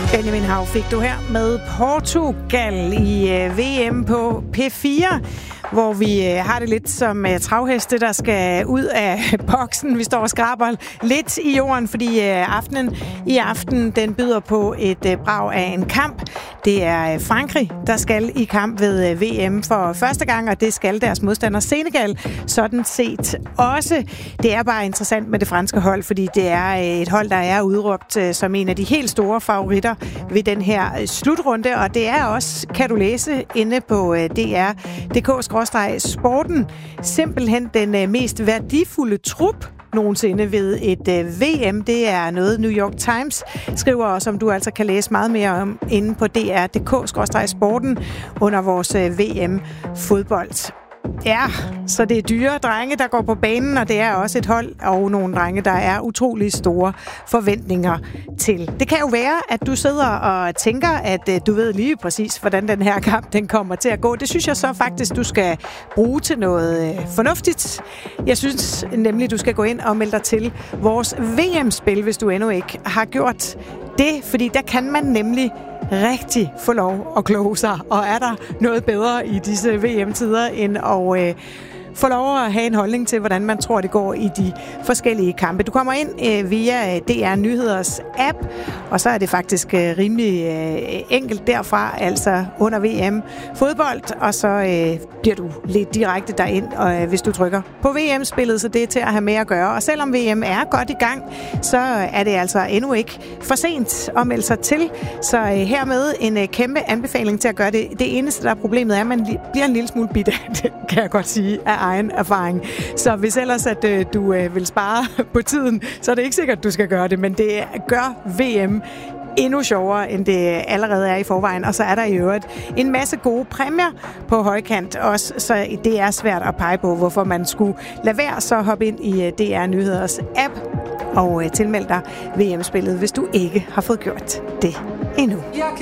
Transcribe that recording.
Benjamin Hav fik du her med Portugal i VM på P4, hvor vi har det lidt som travheste, der skal ud af boksen. Vi står og skraber lidt i jorden, fordi aftenen i aften den byder på et brag af en kamp. Det er Frankrig, der skal i kamp ved VM for første gang, og det skal deres modstander Senegal sådan set også. Det er bare interessant med det franske hold, fordi det er et hold, der er udråbt som en af de helt store favoritter ved den her slutrunde, og det er også, kan du læse, inde på dr.dk/sporten, simpelthen den mest værdifulde trup nogensinde ved et VM. Det er noget New York Times skriver, og som du altså kan læse meget mere om inde på dr.dk/sporten under vores VM-fodbold. Ja, så det er dyre drenge, der går på banen, og det er også et hold og nogle drenge, der er utrolig store forventninger til. Det kan jo være, at du sidder og tænker, at du ved lige præcis, hvordan den her kamp den kommer til at gå. Det synes jeg så faktisk, du skal bruge til noget fornuftigt. Jeg synes nemlig, du skal gå ind og melde dig til vores VM-spil, hvis du endnu ikke har gjort det, fordi der kan man nemlig rigtig få lov at kloge sig, og er der noget bedre i disse VM-tider end at få lov at have en holdning til, hvordan man tror, det går i de forskellige kampe. Du kommer ind via DR Nyheders app, og så er det faktisk rimelig enkelt derfra, altså under VM fodbold, og så bliver du lidt direkte derind, og hvis du trykker på VM-spillet, så det er til at have med at gøre. Og selvom VM er godt i gang, så er det altså endnu ikke for sent at melde sig til. Så hermed en kæmpe anbefaling til at gøre det. Det eneste, der er problemet, er, at man bliver en lille smule bitte, det kan jeg godt sige, af egen erfaring. Så hvis ellers, at du vil spare på tiden, så er det ikke sikkert, at du skal gøre det, men det gør VM endnu sjovere, end det allerede er i forvejen. Og så er der i øvrigt en masse gode præmier på højkant også, så det er svært at pege på, hvorfor man skulle lade være, så hoppe ind i DR Nyheders app og tilmelde dig VM-spillet, hvis du ikke har fået gjort det endnu.